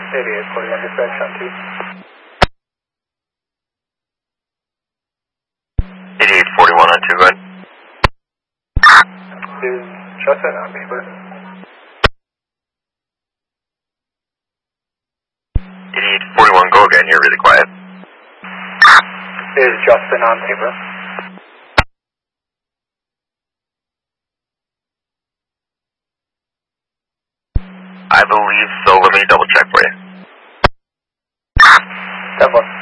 8841 dispatch on 2. 8841 on 2, go ahead. Is Justin on paper? 8841, go again, you're really quiet. Is Justin on paper? I believe so, let me double check for you. 10-1.